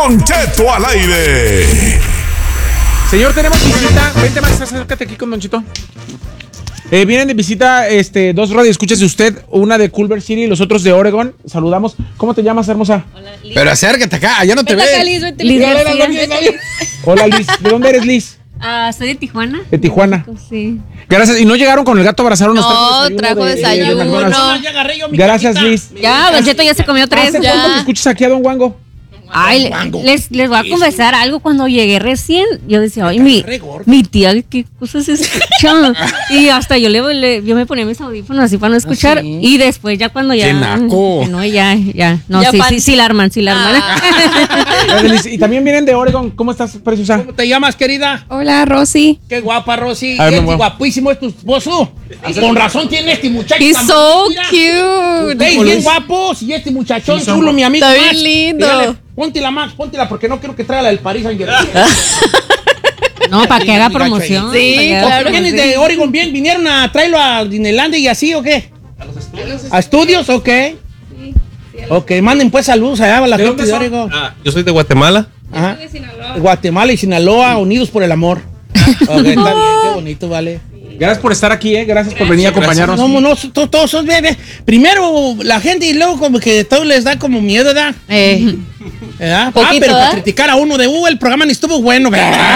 Don Cheto al aire. Señor, tenemos visita. Vente, Max, acércate aquí con Don Cheto. Vienen de visita dos radioescuchas de usted, una de Culver City y los otros de Oregon. Saludamos. ¿Cómo te llamas, hermosa? Hola, Liz. Pero acércate acá, allá no te Vente acá, ves. Liz, vente, Liz Liz. García. Hola, Liz. ¿De dónde eres, Liz? Soy de Tijuana. De Tijuana. Sí. Gracias. ¿Y no llegaron con el gato a abrazar unos No, trajo desayuno. McDonald's? Ya agarré yo mi Gracias, cajita. Liz. Ya, Don Cheto ya se comió 3. ¿Hace cuánto que escuchas aquí a Don Wango? Ay, les voy a confesar algo. Cuando llegué recién, yo decía, ay, mi tía, ¿qué cosas escucha? Y hasta yo me ponía mis audífonos así para no escuchar. ¿sí? Y después ya cuando ya... ¡Qué naco! No, ya. No, Ya sí la arman. Gracias, Liz. Y también vienen de Oregon. ¿Cómo estás, preciosa? ¿Cómo te llamas, querida? Hola, Rosy. Qué guapa, Rosy. A ver, Qué mamá. guapísimo es tu esposo. Con razón tiene este muchacho. He's tan so bonito, mira. cute. Ustedes bien guapos y este muchachón Sí, son chulo, mi amigo Está bien Max. lindo. Dígale, póntela, Max, póntela porque no quiero que traiga la del París Saint-Germain. No, para que haga promoción. Sí, para que haga ¿O claro. vienes promoción. de Oregon bien? ¿Vinieron a traerlo a Disneylandia y así o qué? ¿A estudios? Ok. Ok, manden pues saludos allá a la gente de Oregon. Yo soy de Guatemala. Ajá. Guatemala y Sinaloa, unidos por el amor. Ok, está bien, qué bonito, vale. Gracias por estar aquí, Gracias por venir a acompañarnos. No, todos son bebés. Primero la gente y luego como que todo les da como miedo, ¿verdad? ¿Verdad? Poquito, Pero para ¿verdad? criticar a uno de el programa ni estuvo bueno.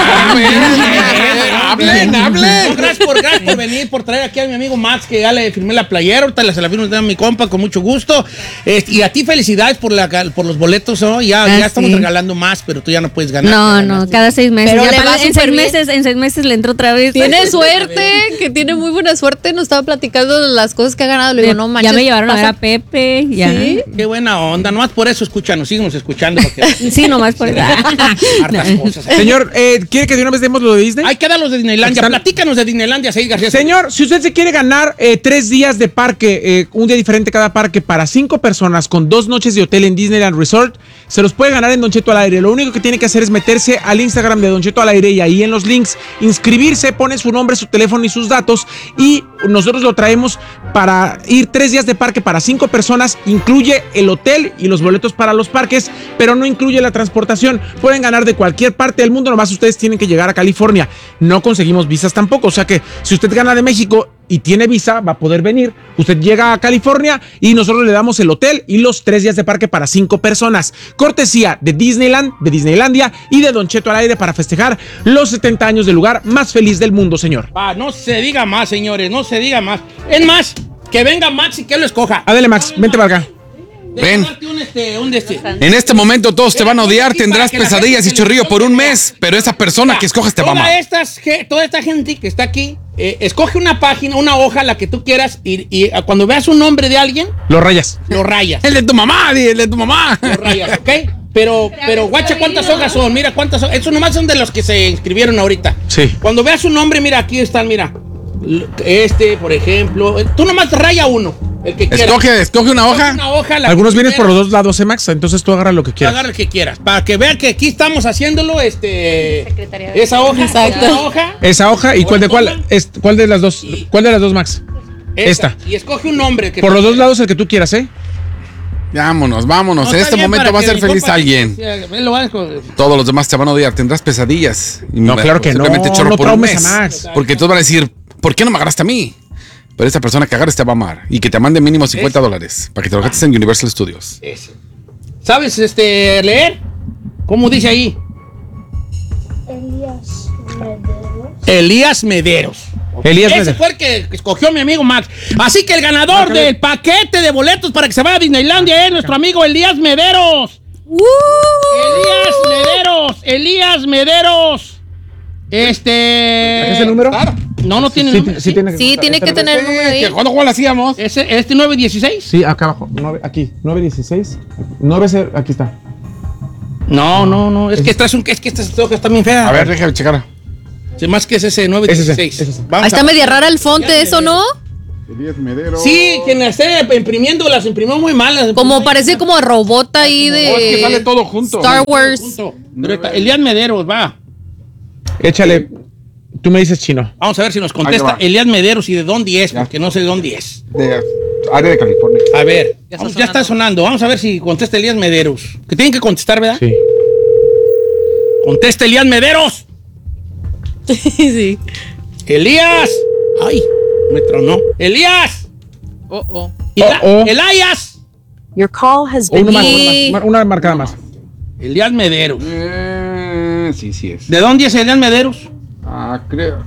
Hablen. Gracias por venir, por traer aquí a mi amigo Max, que ya le firmé la playera, ahorita se la firmo a mi compa con mucho gusto. Y a ti felicidades por los boletos, ¿no? Ya estamos sí. regalando más, pero tú ya no puedes ganar. No, cada 6 meses. Pero Ya le para- va en súper 6 bien. meses, en 6 meses le entro otra vez. Tiene suerte, que tiene muy buena suerte. Nos estaba platicando de las cosas que ha ganado. Le digo, no manches. Ya me llevaron a ver pasa- a Pepe. Ya. Sí. Qué buena onda, nomás por eso escúchanos, síguenos escuchando. Porque Sí, nomás por eso. hartas cosas. Señor, ¿quiere que de una vez demos lo de Disney? Hay que dar los de Disneylandia. Están- Platícanos de Disneylandia, Said García. Señor, si usted se quiere ganar 3 días de parque, un día diferente cada parque para 5 personas con 2 noches de hotel en Disneyland Resort, se los puede ganar en Don Cheto al aire. Lo único que tiene que hacer es meterse al Instagram de Don Cheto al aire y ahí en los links inscribirse, pone su nombre, su teléfono y sus datos y nosotros lo traemos para ir 3 días de parque para 5 personas. Incluye el hotel y los boletos para los parques, pero no incluye la transportación. Pueden ganar de cualquier parte del mundo, nomás ustedes tienen que llegar a California. No conseguimos visas tampoco, o sea que si usted gana de México y tiene visa, va a poder venir. Usted llega a California y nosotros le damos el hotel y los 3 días de parque para 5 personas. Cortesía de Disneyland, de Disneylandia y de Don Cheto al aire para festejar los 70 años del lugar más feliz del mundo, señor. No se diga más, señores, no se diga más. Es más, que venga Max y que él lo escoja. Adele, Max, vente para acá. Ven. Un En este momento todos te van a odiar, tendrás pesadillas y chorrillo por un mes, pero esa persona que escoges te va a amar. Toda esta gente que está aquí, escoge una página, una hoja, la que tú quieras, y cuando veas un nombre de alguien, Los rayas. lo rayas. El de tu mamá, el de tu mamá. Lo rayas, ¿ok? Pero guacha cuántas hojas son, mira cuántas hojas. Estos nomás son de los que se inscribieron ahorita. Sí. Cuando veas un nombre, mira, aquí están, mira. Por ejemplo. Tú nomás raya uno, el que quieras. Escoge una hoja. Una hoja, la Algunos que vienes por quieras. los dos lados, Max, entonces tú agarra lo que quieras. Agarra el que quieras, para que vean que aquí estamos haciéndolo, Secretaría. esa hoja, Exacto. esa hoja, Esa hoja y cuál de Toma. cuál de las dos, cuál de las dos, Max. esta. Esta. Y escoge un nombre. Que Por tú los dos quieras. lados el que tú quieras, ¿eh? Vámonos. No, En está este bien, momento para va a que ser mi feliz compa- alguien. Sí, él lo va a escoger. Todos los demás te van a odiar, tendrás pesadillas. Y No, claro que no. simplemente chorro No por un traumes mes. a Max. Porque todos van a decir, ¿por qué no me agarraste a mí? Pero esta persona que agarres te va a amar y que te mande mínimo $50 para que te lo gastes en Universal Studios. Ese. ¿Sabes leer? ¿Cómo dice ahí? Elías Mederos. Elías Ese Mederos. fue el que escogió mi amigo Max. Así que el ganador del paquete de boletos para que se vaya a Disneylandia es nuestro amigo Elías Mederos. Elías Mederos. ¿Es el número? Claro. No tiene número. Sí, tiene que, Sí, tiene que tener el número ahí. ¿Cuándo lo hacíamos? Este 916. Sí, acá abajo. Aquí, 916. 9, aquí está. No. Es que esta hoja está bien fea. A ver, déjame checar. Se más que es ese 916. Ese. Vamos Ahí está a- media rara el fonte, eso, ¿no? Elías Mederos. Sí, quien la esté imprimiendo las imprimió muy mal. Como parece como robot ahí es que sale de todo junto. Star Wars. Elías Mederos, va. Échale. Tú me dices chino. Vamos a ver si nos Ahí contesta va. Elías Mederos y de dónde es, porque no sé de dónde es. De área de California. A ver, Ya está ya está sonando. Vamos a ver si contesta Elías Mederos. Que tienen que contestar, ¿verdad? Sí. Contesta Elías Mederos. Sí. Elías. Ay, me tronó. Elías. Elias. Your call has Uno been más, una marcada más. Elías Mederos. Sí es. ¿De dónde es Elías Mederos? Creo.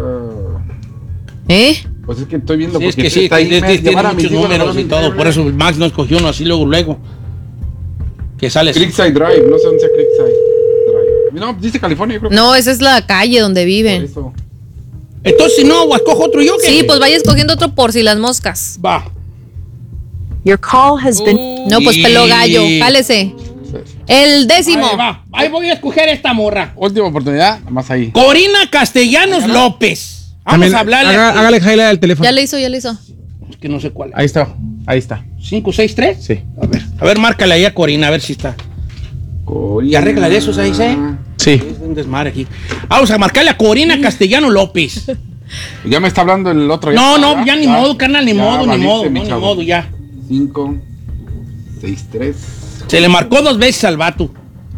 ¿Eh? Pues es que estoy viendo Sí, es porque que sí, está ahí, tiene llamar a mis muchos hijos, números y todo. Por eso Max no escogió uno así luego. Que sale así. Creekside Drive, no sé dónde sea Creekside Drive. No, dice California, yo creo que No, esa es la calle donde por viven. eso. Entonces, si no, escojo otro yo. ¿Qué? Sí, pues vaya escogiendo otro por si las moscas. Va. Your call has been No, pues pelo gallo, cálese. El 10º. Ahí va. Ahí voy a escoger esta morra. Última oportunidad, nada más ahí. Corina Castellanos López. Vamos También a hablarle. Hágale highlight al teléfono. Ya le hizo. Es que no sé cuál es. Ahí está. 563. Sí. A ver, márcale ahí a Corina, a ver si está. Y arregla de esos ahí, ¿sí? Sí. Es un desmadre aquí. Vamos a marcarle a Corina Castellano López. Ya me está hablando el otro. No, ya ni modo, carnal, ni modo, ya. 5, 6, 3. Se le marcó 2 veces al vato.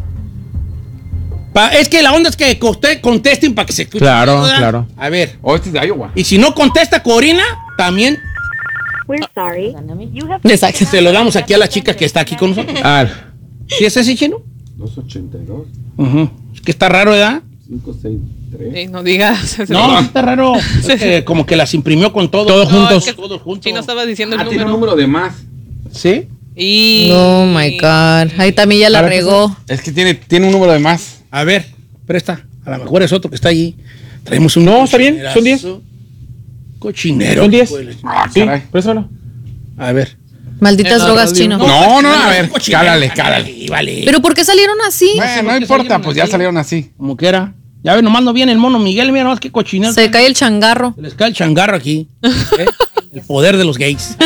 Es que la onda es que contesten para que se escuche. Claro, ¿verdad? claro. A ver. Este es de Iowa. Y si no contesta Corina, también We're sorry. You have Exacto. se lo damos aquí a la chica que está aquí con nosotros. ¿Sí es ese chino? 282, Es que está raro, ¿verdad? 5, 6, 3. No digas. No, está raro. Es que como que las imprimió con todo. Todos juntos. es que Todos juntos. Si no estaba diciendo el Tiene un número. número de más. ¿Sí? Y... Oh my God. Ahí también ya la regó. Es que tiene un número de más. A ver, presta. A lo mejor es otro que está allí. Traemos un. No, está bien, son 10. Cochinero. Son 10. Sí, Caray. préstamelo. A ver. Malditas drogas chino. No, a ver, Cochinero, cálale. Vale. Pero ¿por qué salieron así? Bueno, no importa, pues ya salieron así. Como que era. Ya ve, nomás no viene el mono Miguel, mira nomás que cochinero. Se cae el changarro. Se les cae el changarro aquí. ¿Eh? El poder de los gays.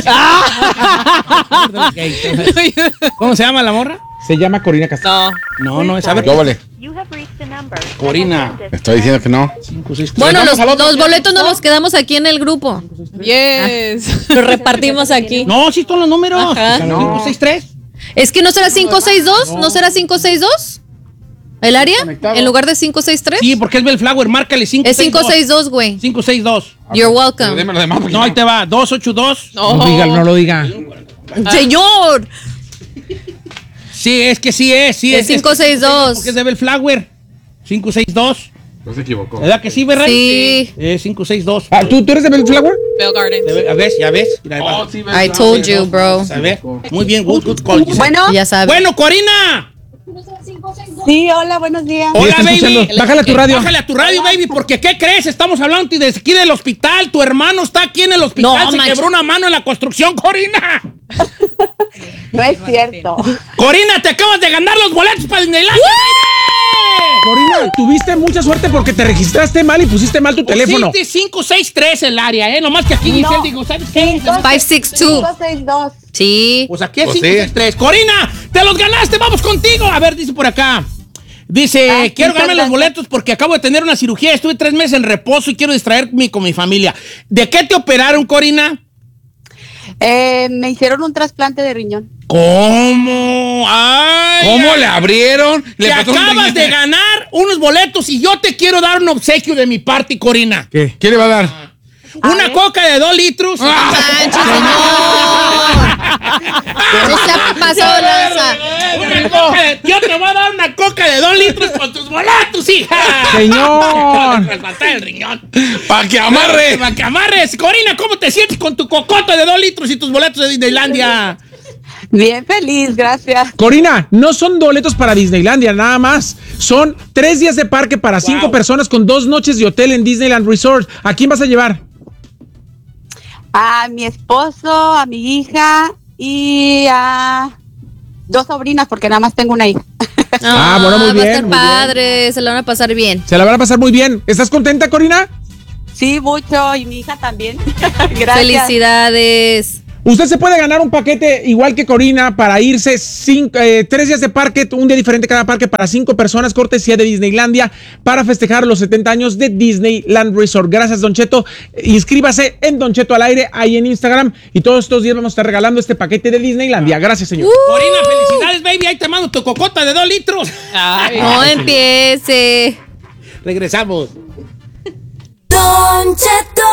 El poder de los gays. ¿Cómo se llama la morra? Se llama Corina Castellano. No. No, es a ver. Yo vale. you have reached a number. Corina. Estoy diciendo que no. 5, 6, Bueno, los boletos nos los quedamos aquí en el grupo. Yes. Los repartimos aquí. No, sí son los números. Ajá. 5, 6, 3. Es que no será 562, ¿no será 562? ¿El área? Conectado. En lugar de 563. Sí, porque es Bellflower, márcale 5, Es 562, güey. 562. You're Pero welcome. deme lo demás. porque No, ahí te va. 282. No lo diga. Señor. Sí, es que sí es. Es 562. Porque es de Bellflower. 562. No se equivocó. ¿Verdad que sí, verdad? Sí. 562. ¿Tú eres de Bellflower? Bell Gardens. A ver, ya ves. Mira, ahí va. Oh, sí, I told you, bro. A ver. Muy bien, good call. Bueno, Ya sabes. Bueno, Corina. sí, hola, buenos días. Hola, está baby. escuchando. Bájale a tu radio. Bájale a tu radio, baby, porque ¿qué crees? Estamos hablando de aquí del hospital. Tu hermano está aquí en el hospital. No, Se manches. quebró una mano en la construcción, Corina. No es cierto. Corina, te acabas de ganar los boletos para Disneyland. Corina, tuviste mucha suerte porque te registraste mal y pusiste mal tu teléfono. Pusiste 563 el área, Nomás que aquí dice, No. digo, ¿sabes qué? 562. 562. Sí. Pues aquí es Pues sí. 563. Corina, te los ganaste, vamos contigo. A ver, dice por acá. Dice, quiero ganarme los boletos porque acabo de tener una cirugía. Estuve 3 meses en reposo y quiero distraerme con mi familia. ¿De qué te operaron, Corina? Me hicieron un trasplante de riñón. ¿Cómo? ¡Ay! ¿Cómo le abrieron? Te acabas de ganar unos boletos y yo te quiero dar un obsequio de mi parte, Corina. ¿Qué? ¿Qué le va a dar? Una coca de 2 litros. Manches, señor. No se pasó de lanza. Yo te voy a dar una coca de 2 litros con tus boletos, hija. Señor. Trasplantar el riñón. ¡Para que amarre! Para que amarres. Corina, ¿cómo te sientes con tu cocoto de 2 litros y tus boletos de Disneylandia? Bien feliz, gracias. Corina, no son boletos para Disneylandia, nada más. Son 3 días de parque para 5 personas con 2 noches de hotel en Disneyland Resort. ¿A quién vas a llevar? A mi esposo, a mi hija y a 2 sobrinas, porque nada más tengo una hija. Bueno, muy Va a bien, estar muy padre, se la van a pasar bien. Se la van a pasar muy bien. ¿Estás contenta, Corina? Sí, mucho, y mi hija también. Gracias. Felicidades. Usted se puede ganar un paquete igual que Corina para irse 3 días de parque, un día diferente cada parque para 5 personas, cortesía de Disneylandia, para festejar los 70 años de Disneyland Resort. Gracias, Don Cheto. Inscríbase en Don Cheto al aire, ahí en Instagram, y todos estos días vamos a estar regalando este paquete de Disneylandia. Gracias, señor. Corina, felicidades, baby. Ahí te mando tu cocota de 2 litros. Ay, No empiece. Regresamos. Don Cheto.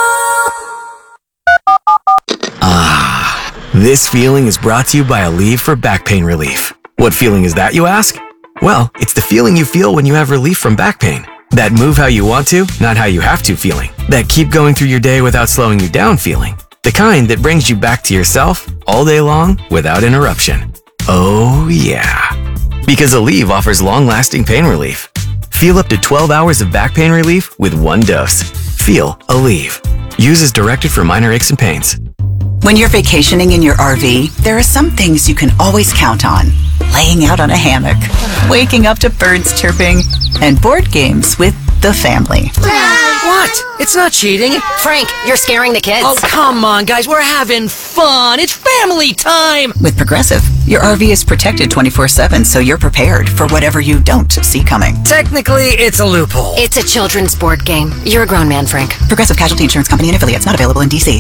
This feeling is brought to you by Aleve for back pain relief. What feeling is that, you ask? Well, it's the feeling you feel when you have relief from back pain. That move how you want to, not how you have to feeling. That keep going through your day without slowing you down feeling. The kind that brings you back to yourself all day long without interruption. Oh yeah. Because Aleve offers long-lasting pain relief. Feel up to 12 hours of back pain relief with 1 dose. Feel Aleve. Use as directed for minor aches and pains. When you're vacationing in your RV, there are some things you can always count on. Laying out on a hammock, waking up to birds chirping, and board games with the family. What? It's not cheating. Frank, you're scaring the kids. Oh, come on, guys. We're having fun. It's family time. With Progressive, your RV is protected 24/7, so you're prepared for whatever you don't see coming. Technically, it's a loophole. It's a children's board game. You're a grown man, Frank. Progressive Casualty Insurance Company and affiliates, not available in D.C.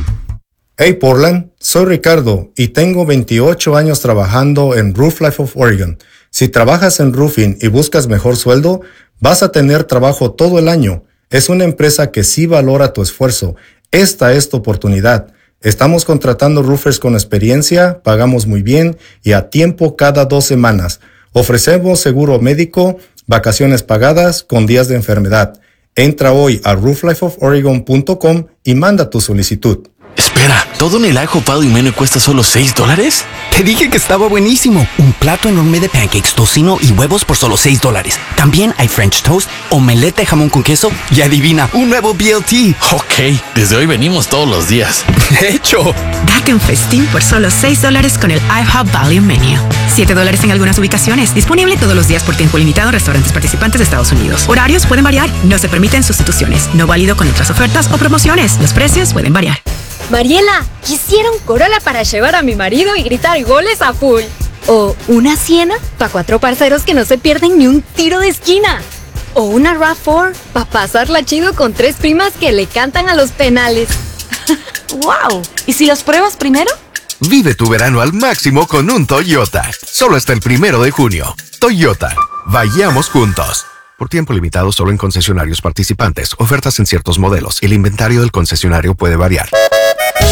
Hey Portland, soy Ricardo y tengo 28 años trabajando en Roof Life of Oregon. Si trabajas en roofing y buscas mejor sueldo, vas a tener trabajo todo el año. Es una empresa que sí valora tu esfuerzo. Esta es tu oportunidad. Estamos contratando roofers con experiencia, pagamos muy bien y a tiempo cada 2 semanas. Ofrecemos seguro médico, vacaciones pagadas con días de enfermedad. Entra hoy a rooflifeoforegon.com y manda tu solicitud. Espera, ¿todo en el IHOP Value Menu cuesta solo $6? Te dije que estaba buenísimo. Un plato enorme de pancakes, tocino y huevos por solo $6. También hay French toast, omelette de jamón con queso y adivina, un nuevo BLT. Ok, desde hoy venimos todos los días. De hecho, date un festín por solo $6 con el IHOP Value Menu. $7 en algunas ubicaciones. Disponible todos los días por tiempo limitado en restaurantes participantes de Estados Unidos. Horarios pueden variar. No se permiten sustituciones. No válido con otras ofertas o promociones. Los precios pueden variar. Mariela, quisiera un Corolla para llevar a mi marido y gritar goles a full. O una Siena para 4 parceros que no se pierden ni un tiro de esquina. O una RAV4 para pasarla chido con 3 primas que le cantan a los penales. ¡Wow! ¿Y si los pruebas primero? Vive tu verano al máximo con un Toyota. Solo hasta el 1 de junio. Toyota. Vayamos juntos. Por tiempo limitado solo en concesionarios participantes. Ofertas en ciertos modelos. El inventario del concesionario puede variar.